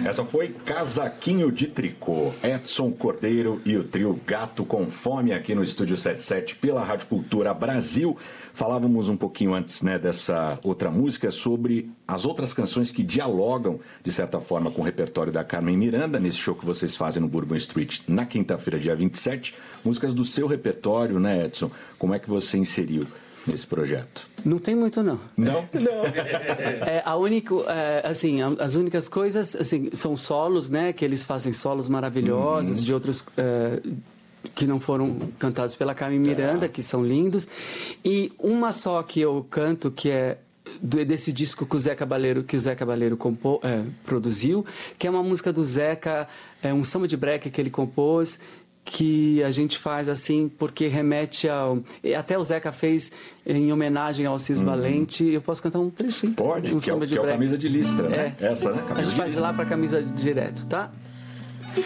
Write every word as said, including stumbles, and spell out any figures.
Essa foi Casaquinho de Tricô. Edson Cordeiro e o trio Gato com Fome aqui no Estúdio setenta e sete pela Rádio Cultura Brasil. Falávamos um pouquinho antes, né, dessa outra música sobre as outras canções que dialogam, de certa forma, com o repertório da Carmen Miranda, nesse show que vocês fazem no Bourbon Street na quinta-feira, dia vinte e sete. Músicas do seu repertório, né, Edson? Como é que você inseriu nesse projeto? Não tem muito, não. Não? Não. É, a único, é, assim, as únicas coisas, assim, são solos, né? Que eles fazem solos maravilhosos, uhum. de outros... É, que não foram cantados pela Carmen Miranda, é. que são lindos. E uma só que eu canto, que é desse disco que o Zé Cabaleiro, que o Zé Cabaleiro compô, é, produziu, que é uma música do Zeca, é um samba de break que ele compôs, que a gente faz assim porque remete ao... Até o Zeca fez em homenagem ao Cis uhum. Valente. Eu posso cantar um trechinho? Pode, um que, é, samba o, de que é o Camisa de Listra, né? É. Essa, né? Camisa a gente de faz listra. lá para Camisa direto, tá?